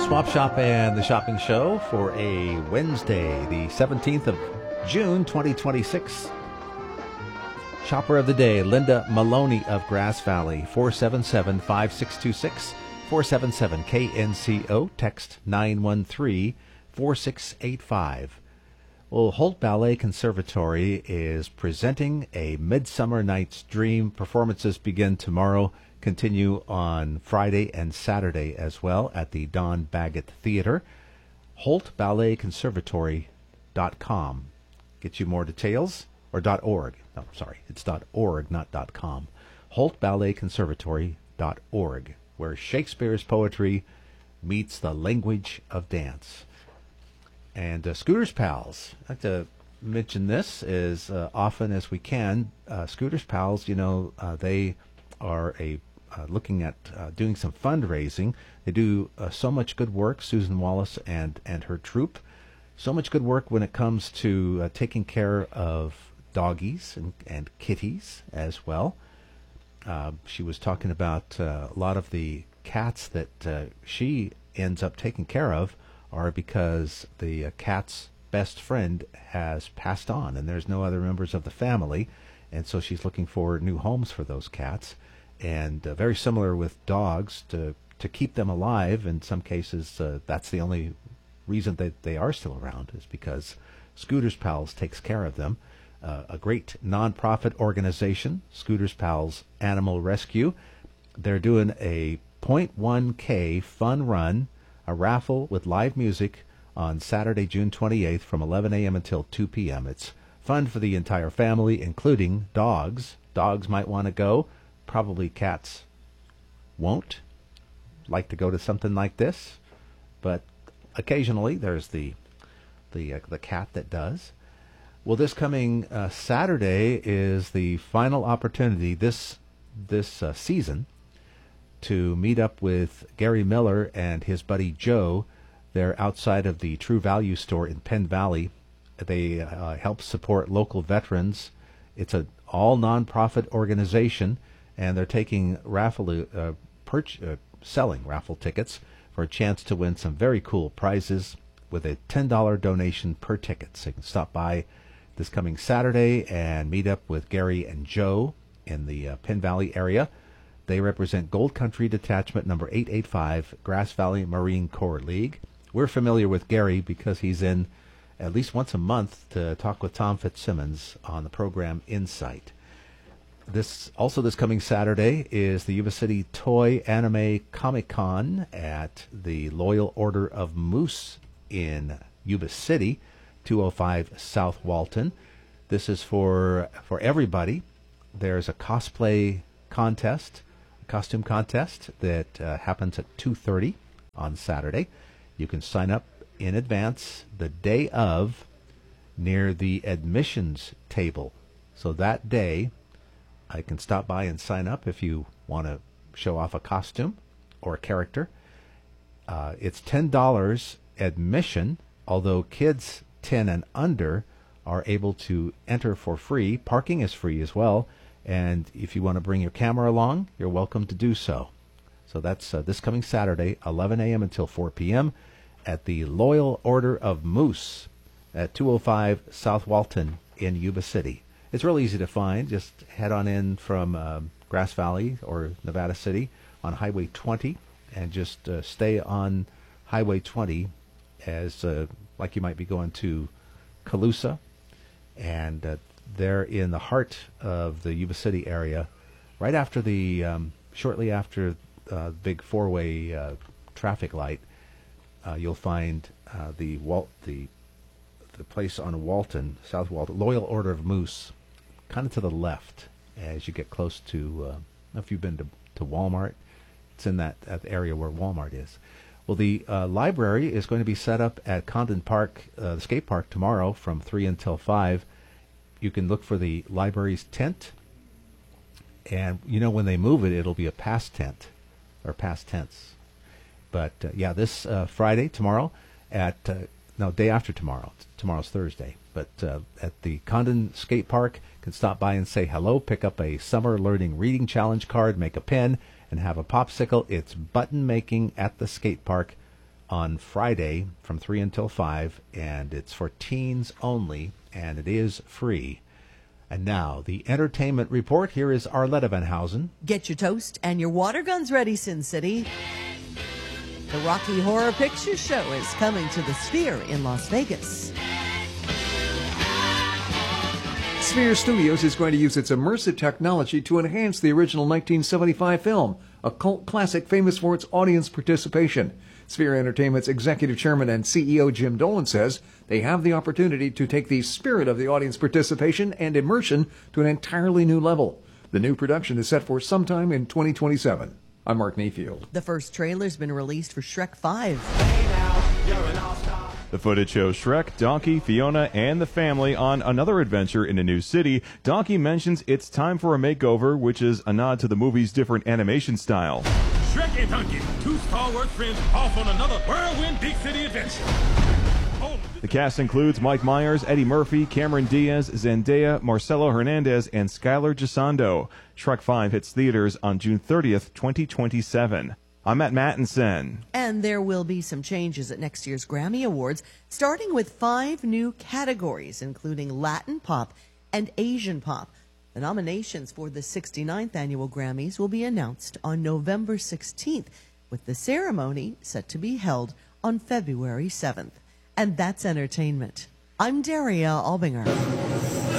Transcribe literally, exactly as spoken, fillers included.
Swap Shop and the Shopping Show for a Wednesday, the seventeenth of June, twenty twenty-six. Shopper of the day, Linda Maloney of Grass Valley, four seven seven, five six two six, four seven seven K N C O, text nine one three, four six eight five. Well, Holt Ballet Conservatory is presenting a Midsummer Night's Dream. Performances begin tomorrow, continue on Friday and Saturday as well at the Don Baggett Theater. Holt Ballet Conservatory dot com. Get you more details, or .org. No, sorry, it's .org, not .com. Holt Ballet Conservatory dot org, where Shakespeare's poetry meets the language of dance. And uh, Scooter's Pals, I'd like to mention this as uh, often as we can. Uh, Scooter's Pals, you know, uh, they are a uh, looking at uh, doing some fundraising. They do uh, so much good work, Susan Wallace and, and her troupe. So much good work when it comes to uh, taking care of doggies and, and kitties as well. Uh, she was talking about uh, a lot of the cats that uh, she ends up taking care of are because the uh, cat's best friend has passed on and there's no other members of the family, and so she's looking for new homes for those cats. And uh, very similar with dogs, to to keep them alive, in some cases uh, that's the only reason that they are still around, is because Scooter's Pals takes care of them. Uh, a great non-profit organization, Scooter's Pals Animal Rescue. They're doing a point one K fun run, a raffle with live music on Saturday, June twenty-eighth from eleven a.m. until two p.m. It's fun for the entire family, including dogs. Dogs might want to go. Probably cats won't like to go to something like this, but occasionally there's the the uh, the cat that does. Well, this coming uh, Saturday is the final opportunity this this uh, season to meet up with Gary Miller and his buddy Joe. They're outside of the True Value store in Penn Valley. They uh, help support local veterans. It's an all nonprofit organization, and they're taking raffle uh, perch, uh, selling raffle tickets for a chance to win some very cool prizes with a ten dollars donation per ticket. So you can stop by this coming Saturday and meet up with Gary and Joe in the uh, Penn Valley area. They represent Gold Country Detachment number eight eighty-five, Grass Valley Marine Corps League. We're familiar with Gary because he's in at least once a month to talk with Tom Fitzsimmons on the program Insight. This also this coming Saturday is the Yuba City Toy Anime Comic Con at the Loyal Order of Moose in Yuba City, two oh five South Walton. This is for for everybody. There's a cosplay contest, a costume contest that uh, happens at two thirty on Saturday. You can sign up in advance the day of near the admissions table. So that day, I can stop by and sign up if you want to show off a costume or a character. Uh, it's ten dollars admission, although kids ten and under are able to enter for free. Parking is free as well, and if you want to bring your camera along, you're welcome to do so. So that's uh, this coming Saturday, eleven a.m. until four p.m. at the Loyal Order of Moose at two oh five South Walton in Yuba City. It's real easy to find. Just head on in from uh, Grass Valley or Nevada City on Highway twenty, and just uh, stay on Highway twenty as uh, like you might be going to Colusa, and uh, they're in the heart of the Yuba City area, right after the um, shortly after uh, the big four-way uh, traffic light. Uh, you'll find uh, the Walt the the place on Walton, South Walton, Loyal Order of Moose, kind of to the left as you get close to. Uh, I don't know if you've been to to Walmart. It's in that, that area where Walmart is. Well, the uh, library is going to be set up at Condon Park, uh, the skate park, tomorrow from three until five. You can look for the library's tent, and you know when they move it, it'll be a past tent, or past tense. But uh, yeah, this uh, Friday, tomorrow, at uh, no day after tomorrow. Tomorrow's Thursday, but uh, at the Condon Skate Park, you can stop by and say hello. Pick up a Summer Learning Reading Challenge card, make a pen, and have a popsicle. It's button making at the skate park on Friday from three until five, and it's for teens only, and it is free. And now, the entertainment report. Here is Arletta Van Housen. Get your toast and your water guns ready, Sin City. The Rocky Horror Picture Show is coming to the Sphere in Las Vegas. Sphere Studios is going to use its immersive technology to enhance the original nineteen seventy-five film, a cult classic famous for its audience participation. Sphere Entertainment's executive chairman and C E O Jim Dolan says they have the opportunity to take the spirit of the audience participation and immersion to an entirely new level. The new production is set for sometime in twenty twenty-seven. I'm Mark Mayfield. The first trailer's been released for Shrek five. The footage shows Shrek, Donkey, Fiona, and the family on another adventure in a new city. Donkey mentions it's time for a makeover, which is a nod to the movie's different animation style. Shrek and Donkey, two stalwart friends off on another whirlwind big city adventure. The cast includes Mike Myers, Eddie Murphy, Cameron Diaz, Zendaya, Marcelo Hernandez, and Skylar Gisondo. Shrek five hits theaters on June thirtieth, twenty twenty-seven. I'm Matt Mattinson. And there will be some changes at next year's Grammy Awards, starting with five new categories, including Latin pop and Asian pop. The nominations for the sixty-ninth annual Grammys will be announced on November sixteenth, with the ceremony set to be held on February seventh. And that's entertainment. I'm Daria Albinger.